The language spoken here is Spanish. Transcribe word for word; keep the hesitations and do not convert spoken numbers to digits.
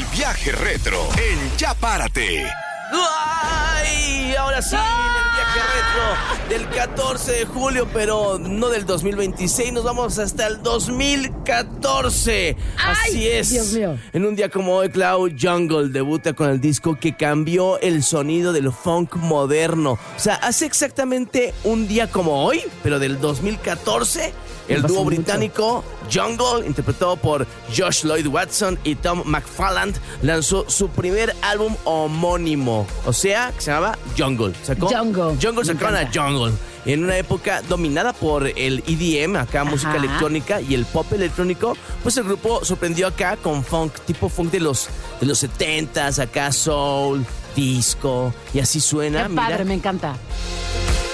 El viaje retro en Ya Párate. ¡Ay! Ahora sí, en el viaje retro del catorce de julio, pero no del dos mil veintiséis, nos vamos hasta el dos mil catorce. ¡Ay! Así es. Dios mío. En un día como hoy, Cloud Jungle debuta con el disco que cambió el sonido del funk moderno. O sea, hace exactamente un día como hoy, pero del dos mil catorce, el dúo británico Jungle, interpretado por Josh Lloyd Watson y Tom McFarland, lanzó su primer álbum homónimo, o sea, que se llamaba Jungle. ¿Sacó? Jungle. Jungle sacaron a Jungle. En una época dominada por el E D M, acá música Ajá. electrónica y el pop electrónico, pues el grupo sorprendió acá con funk, tipo funk de los, de los setentas, acá soul, disco, y así suena. Qué mira. padre, me encanta.